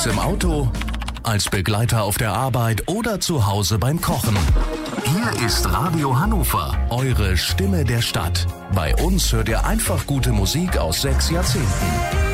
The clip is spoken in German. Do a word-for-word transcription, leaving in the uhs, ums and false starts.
Unterwegs im Auto, als Begleiter auf der Arbeit oder zu Hause beim Kochen. Hier ist Radio Hannover, eure Stimme der Stadt. Bei uns hört ihr einfach gute Musik aus sechs Jahrzehnten.